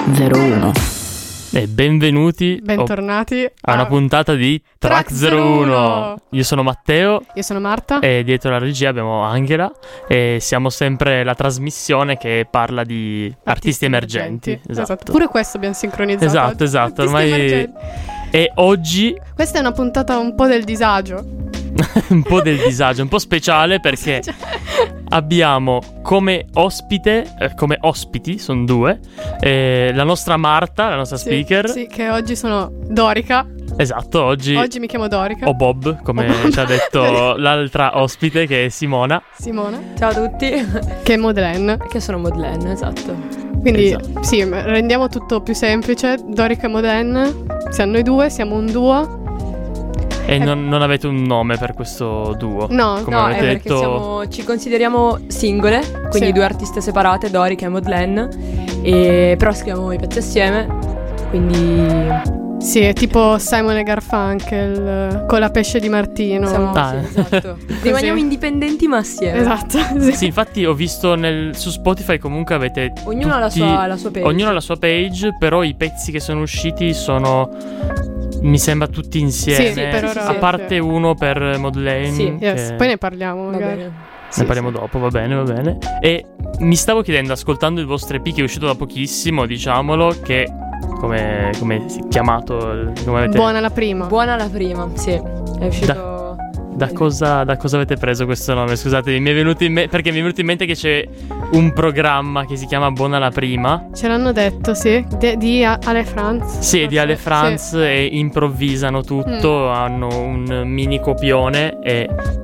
01. E bentornati a una puntata di Track 01. Io sono Matteo. Io sono Marta. E dietro la regia abbiamo Angela. E siamo sempre la trasmissione che parla di artisti emergenti. Esatto. Pure questo abbiamo sincronizzato. Esatto. Ormai. E oggi questa è una puntata un po' del disagio. un po' del disagio, un po' speciale perché abbiamo come ospiti, sono due, la nostra Marta, la nostra speaker. Sì, che oggi sono Dorica. Esatto, oggi mi chiamo Dorica. O Bob, come ci ha detto l'altra ospite, che è Simona. Ciao a tutti. Che è Madeleine. Che sono Madeleine, esatto. Quindi Esatto. sì, rendiamo tutto più semplice. Dorica e Madeleine, siamo noi due, siamo un duo. E non avete un nome per questo duo? No, come no, avete è detto... perché ci consideriamo singole, quindi Sì. due artiste separate, Dorica e Madeleine, però scriviamo i pezzi assieme, quindi sì, è tipo Simon e Garfunkel con la pesce di Martino. siamo sì, esatto. Rimaniamo indipendenti ma assieme. Esatto. Sì, infatti ho visto su Spotify comunque avete Ognuno ha la sua page. Ognuno ha la sua page, però i pezzi che sono usciti sono, mi sembra, tutti insieme. Sì, per ora a parte uno per Madeleine. Sì. Yes, che- poi ne parliamo Va magari. bene. Ne parliamo dopo, va bene. E mi stavo chiedendo, ascoltando il vostro EP che è uscito da pochissimo, che come si è chiamato? Come avete... Buona la prima. Buona la prima, sì, è uscito... Da cosa avete preso questo nome? Scusate, mi è venuto in perché mi è venuto in mente che c'è un programma che si chiama Buona la prima. Ce l'hanno detto, sì, di Ale Franz. Sì, di Ale Franz, Sì. e improvvisano tutto, hanno un mini copione e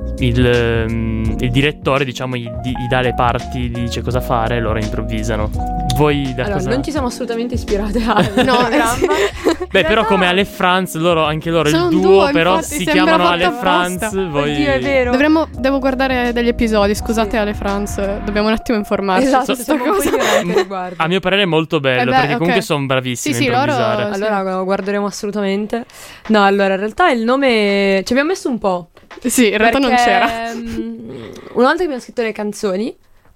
il direttore, diciamo, gli dà le parti, gli dice cosa fare e loro improvvisano. Voi da Allora, cosa... non ci siamo assolutamente ispirate al No, programma. Beh, però come Ale Franz, anche loro Sono il un duo, duo, però infatti, si sembra chiamano fatto Ale apposta. Franz. Voi... Oddio, è vero. Devo guardare degli episodi, scusate Sì. Ale Franz, dobbiamo un attimo informarci Esatto, su questa siamo un po' cosa. ignoranti al riguardo. A mio parere è molto bello, beh, perché comunque ok. sono bravissimi Sì, a improvvisare. loro- Allora lo guarderemo assolutamente. No, allora in realtà il nome ci abbiamo messo un po'. Sì, in realtà non perché, c'era. Una volta che abbiamo scritto le canzoni,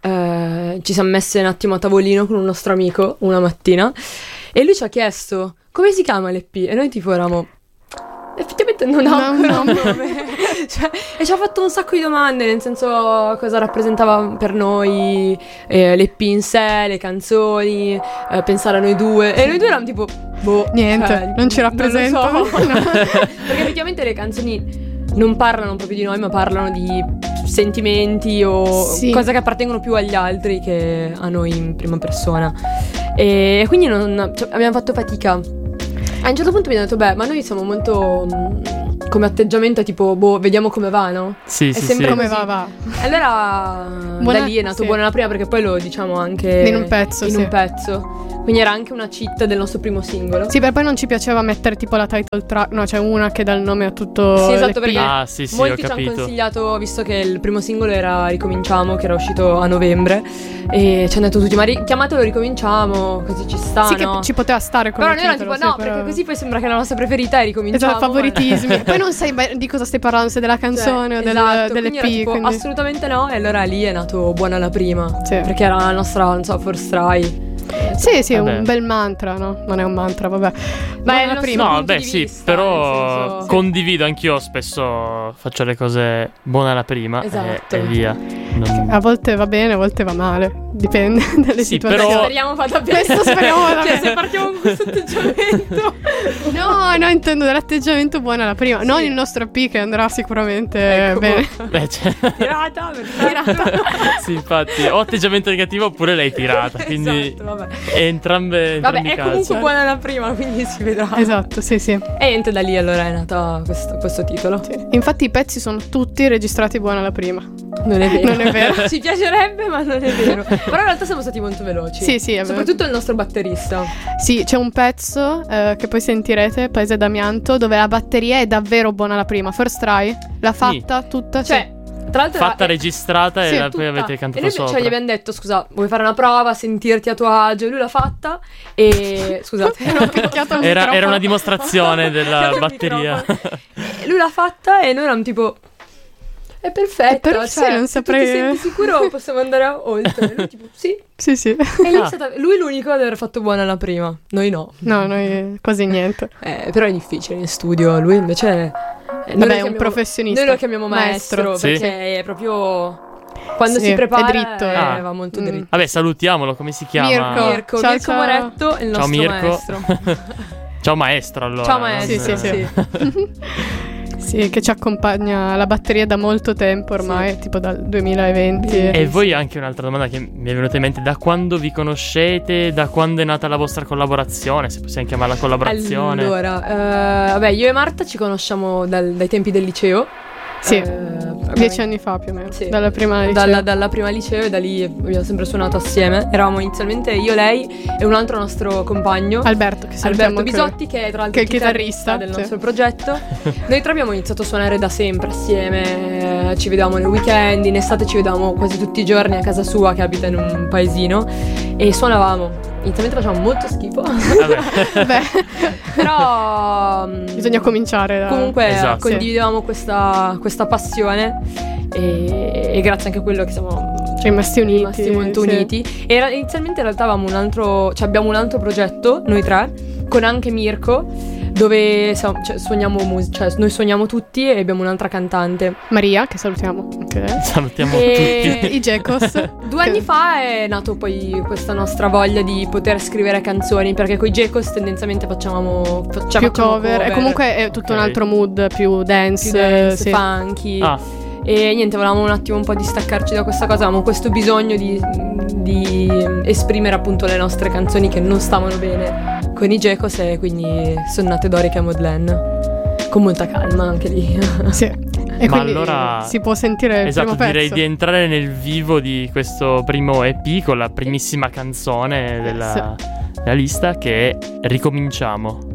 ci siamo messe un attimo a tavolino con un nostro amico una mattina e lui ci ha chiesto come si chiama l'EP e noi tipo eravamo... Effettivamente non ha ancora un nome. Cioè, e ci ha fatto un sacco di domande, nel senso cosa rappresentava per noi l'EP in sé, le canzoni, pensare a noi due. E noi due eravamo tipo, Niente, non ci rappresenta. Non lo so. Perché effettivamente le canzoni non parlano proprio di noi, ma parlano di sentimenti o Sì. cose che appartengono più agli altri che a noi in prima persona. E quindi abbiamo fatto fatica. A un certo punto mi hanno detto, beh, ma noi siamo molto come atteggiamento tipo, vediamo come va, no? Sì, È sì, sempre sì. Come così. va. Allora da lì è nato sì. Buona la prima, perché poi lo diciamo anche In un pezzo, in sì. un pezzo. Quindi era anche una cheat del nostro primo singolo. Sì, per poi non ci piaceva mettere tipo la title track. No, c'è una che dà il nome a tutto Sì, esatto, l'EP. perché Ah, sì, molti ho ci hanno capito. consigliato, visto che il primo singolo era Ricominciamo, che era uscito a novembre, e ci hanno detto tutti, ma chiamatelo Ricominciamo, così ci sta, Sì, che no? ci poteva stare come Però noi titolo, eravamo tipo, sì, no, però- perché così poi sembra che la nostra preferita è Ricominciamo. Esatto, favoritismi. Poi non sai di cosa stai parlando, se della canzone o esatto, dell'EP. quindi era tipo, quindi- assolutamente no, e allora lì è nato Buona la prima, Sì. perché era la nostra, non so, first try. Sì, è Vabbè. un bel mantra, no? Non è un mantra, vabbè. Ma è Buona il prima. nostro No, punto beh, di sì, vista, però nel senso- condivido anch'io, spesso faccio le cose buona la prima Esatto. e via. Non- A volte va bene, a volte va male. Dipende dalle Sì, situazioni. però- Speriamo vada bene. Questo speriamo vada Cioè, bene. se partiamo con questo atteggiamento. No, intendo dell'atteggiamento buona la prima. Non il nostro EP che andrà sicuramente Ecco. bene. Beh, cioè, Tirata, tirata. sì, infatti, o atteggiamento negativo oppure l'hai tirata, quindi Esatto, vabbè. entrambi Vabbè, i è casi. comunque buona la prima, quindi si vedrà. Esatto, sì. E niente, da lì allora è nata questo titolo. Sì. Infatti i pezzi sono tutti registrati buona la prima. Non è vero. Non è vero. Ci piacerebbe, ma non è vero. Però in realtà siamo stati molto veloci. Sì, è vero. Soprattutto il nostro batterista. Sì, c'è un pezzo che poi sentirete, Paese d'Amianto, dove la batteria è davvero buona la prima. First try, l'ha fatta tutta. Cioè, tra l'altro Fatta registrata sì, e poi tutta. avete E cantato noi sopra. cioè, gli abbiamo detto, scusa, vuoi fare una prova, sentirti a tuo agio? Lui l'ha fatta e... Scusate. Ho picchiato il Era microfono. una dimostrazione della Picchiato il batteria. microfono. Lui l'ha fatta e noi eravamo tipo... è perfetta, Però sì, non se tu saprei- ti senti sicuro possiamo andare oltre. Lui tipo, sì. Sì, sì. E lui è l'unico ad aver fatto buona la prima, noi no. No, noi quasi niente. Però è difficile in studio, lui invece... Vabbè, è un professionista. Noi lo chiamiamo maestro, Sì. perché è proprio... Quando Sì, si prepara è dritto, va molto dritto. Vabbè, salutiamolo, come si chiama? Mirko. Mirko Ciao. Moretto è il Ciao nostro Mirko. maestro. Ciao maestro, allora. Ciao maestro, Sì. Sì, che ci accompagna alla batteria da molto tempo ormai, tipo dal 2020. E voi anche un'altra domanda che mi è venuta in mente: da quando vi conoscete? Da quando è nata la vostra collaborazione? Se possiamo chiamarla collaborazione. Allora, vabbè, io e Marta ci conosciamo dai tempi del liceo. Sì, 10 anni fa più o meno, Sì. dalla prima liceo. Dalla prima liceo, e da lì abbiamo sempre suonato assieme. Eravamo inizialmente io, lei e un altro nostro compagno, Alberto, che salutiamo Alberto anche lui. Bisotti, che è tra l'altro Che è il chitarrista, del sì. nostro progetto. Noi tre abbiamo iniziato a suonare da sempre assieme, ci vedevamo nei weekend, in estate ci vedevamo quasi tutti i giorni a casa sua, che abita in un paesino, e suonavamo. Inizialmente facevamo molto schifo. Vabbè. Beh, Però bisogna cominciare da... comunque Esatto. condividevamo questa passione, e grazie anche a quello che siamo rimasti uniti. rimasti molto sì. uniti. Inizialmente in realtà abbiamo un altro progetto, noi tre, con anche Mirko, dove suoniamo noi suoniamo tutti e abbiamo un'altra cantante. Maria, che salutiamo anche lei. Salutiamo E- tutti. I Jekos. 2 anni fa è nato poi questa nostra voglia di poter scrivere canzoni, perché coi Jekos tendenzialmente facciamo Più cover. E comunque è tutto Ok. un altro mood, più dance. più dance, sì. funky. Ah, E niente, volevamo un attimo un po' distaccarci da questa cosa, avevamo questo bisogno di esprimere appunto le nostre canzoni che non stavano bene con i Jekos, e quindi sono nate Dorica e Madeleine, con molta calma anche lì. Sì. E Ma quindi allora- si può sentire il esatto, primo direi pezzo. di entrare nel vivo di questo primo EP con la primissima canzone della lista, che è Ricominciamo.